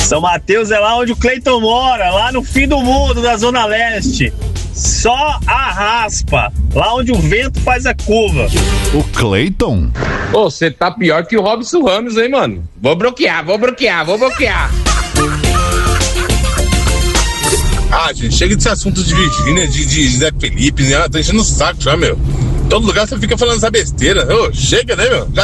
São Mateus é lá onde o Cleiton mora, lá no fim do mundo, da Zona Leste. Só a raspa, lá onde o vento faz a curva. O Cleiton? Ô, você tá pior que o Robson Ramos, hein, mano? Vou bloquear. Ah, gente, chega desse assunto de Virgínia, de Zé Felipe, né? Tá enchendo o saco já, meu. Todo lugar você fica falando essa besteira. Ô, chega, né, meu?